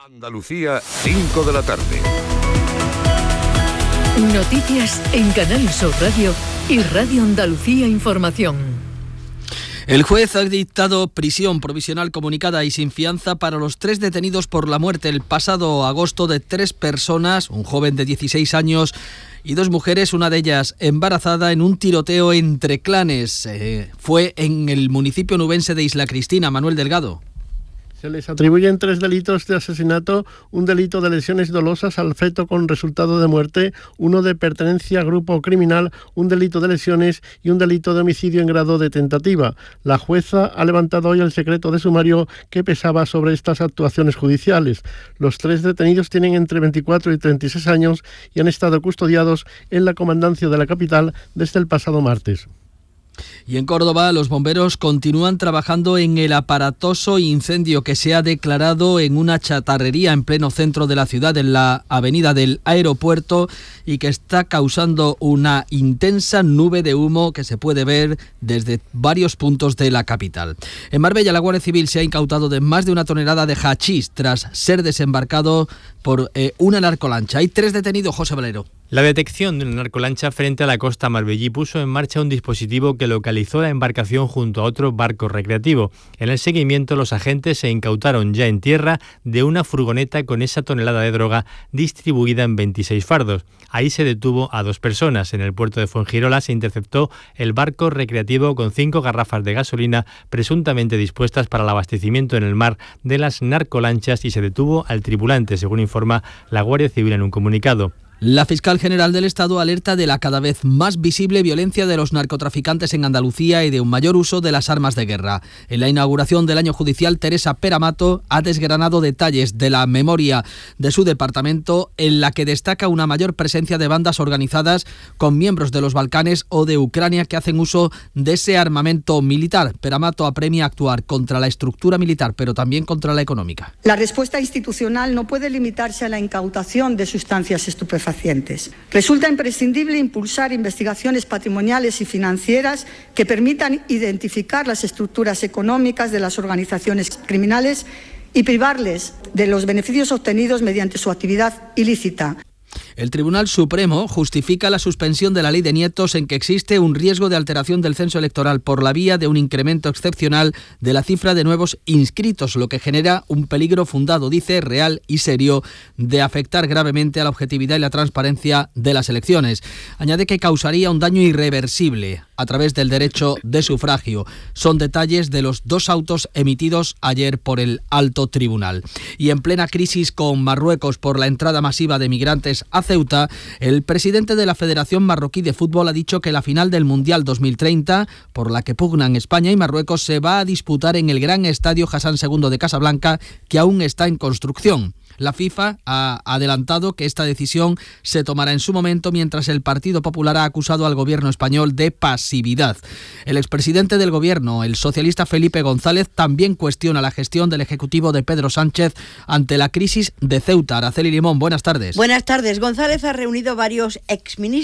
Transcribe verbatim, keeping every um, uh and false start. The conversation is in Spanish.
Andalucía, cinco de la tarde. Noticias en Canal Sur Radio y Radio Andalucía Información. El juez ha dictado prisión provisional comunicada y sin fianza para los tres detenidos por la muerte el pasado agosto de tres personas, un joven de dieciséis años y dos mujeres, una de ellas embarazada, en un tiroteo entre clanes. Eh, fue en el municipio nubense de Isla Cristina. Manuel Delgado. Se les atribuyen tres delitos de asesinato, un delito de lesiones dolosas al feto con resultado de muerte, uno de pertenencia a grupo criminal, un delito de lesiones y un delito de homicidio en grado de tentativa. La jueza ha levantado hoy el secreto de sumario que pesaba sobre estas actuaciones judiciales. Los tres detenidos tienen entre veinticuatro y treinta y seis años y han estado custodiados en la comandancia de la capital desde el pasado martes. Y en Córdoba, los bomberos continúan trabajando en el aparatoso incendio que se ha declarado en una chatarrería en pleno centro de la ciudad, en la avenida del Aeropuerto, y que está causando una intensa nube de humo que se puede ver desde varios puntos de la capital. En Marbella, la Guardia Civil se ha incautado de más de una tonelada de hachís tras ser desembarcado por eh, una narcolancha. Hay tres detenidos, José Valero. La detección de una narcolancha frente a la costa marbellí puso en marcha un dispositivo que localizó la embarcación junto a otro barco recreativo. En el seguimiento, los agentes se incautaron ya en tierra de una furgoneta con esa tonelada de droga distribuida en veintiséis fardos. Ahí se detuvo a dos personas. En el puerto de Fuengirola se interceptó el barco recreativo con cinco garrafas de gasolina presuntamente dispuestas para el abastecimiento en el mar de las narcolanchas y se detuvo al tripulante, según informa la Guardia Civil en un comunicado. La fiscal general del Estado alerta de la cada vez más visible violencia de los narcotraficantes en Andalucía y de un mayor uso de las armas de guerra. En la inauguración del año judicial, Teresa Peramato ha desgranado detalles de la memoria de su departamento, en la que destaca una mayor presencia de bandas organizadas con miembros de los Balcanes o de Ucrania que hacen uso de ese armamento militar. Peramato apremia actuar contra la estructura militar, pero también contra la económica. La respuesta institucional no puede limitarse a la incautación de sustancias estupefacientes. Resulta imprescindible impulsar investigaciones patrimoniales y financieras que permitan identificar las estructuras económicas de las organizaciones criminales y privarles de los beneficios obtenidos mediante su actividad ilícita. El Tribunal Supremo justifica la suspensión de la ley de nietos en que existe un riesgo de alteración del censo electoral por la vía de un incremento excepcional de la cifra de nuevos inscritos, lo que genera un peligro fundado, dice, real y serio, de afectar gravemente a la objetividad y la transparencia de las elecciones. Añade que causaría un daño irreversible a través del derecho de sufragio. Son detalles de los dos autos emitidos ayer por el Alto Tribunal. Y en plena crisis con Marruecos por la entrada masiva de migrantes a Ceuta, el presidente de la Federación Marroquí de Fútbol ha dicho que la final del Mundial dos mil treinta, por la que pugnan España y Marruecos, se va a disputar en el Gran Estadio Hassan segundo de Casablanca, que aún está en construcción. La FIFA ha adelantado que esta decisión se tomará en su momento, mientras el Partido Popular ha acusado al gobierno español de pasividad. El expresidente del gobierno, el socialista Felipe González, también cuestiona la gestión del ejecutivo de Pedro Sánchez ante la crisis de Ceuta. Araceli Limón, buenas tardes. Buenas tardes. González ha reunido varios exministros